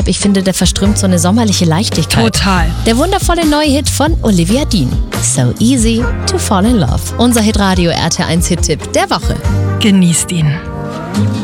Vibe. Ich finde, der verströmt so eine sommerliche Leichtigkeit. Total. Der wundervolle neue Hit von Olivia Dean. So easy to fall in love. Unser Hitradio RT1 Hit-Tipp der Woche. Genießt ihn.